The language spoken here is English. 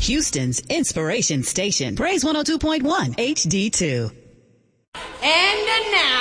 Houston's inspiration station. Praise 102.1 HD2. And now,